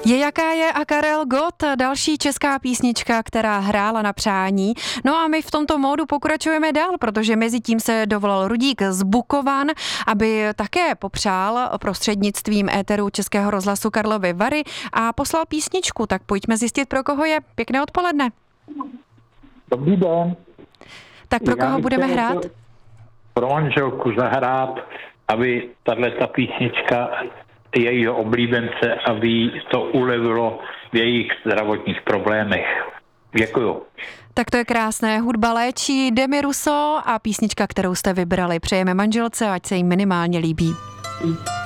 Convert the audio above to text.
Je jaká je a Karel Gott, další česká písnička, která hrála na přání. No a my v tomto módu pokračujeme dál, protože mezi tím se dovolal Rudík z Bukovan, aby také popřál prostřednictvím éteru Českého rozhlasu Karlovy Vary a poslal písničku. Tak pojďme zjistit, pro koho je. Pěkné odpoledne. Dobrý den. Tak pro koho budeme hrát? Pro manželku zahrát, aby tato písnička jejího oblíbence, aby jí to ulevilo v jejich zdravotních problémech. Děkuju. Tak to je krásné. Hudba léčí, Demi Russo a písnička, kterou jste vybrali. Přejeme manželce, ať se jim minimálně líbí.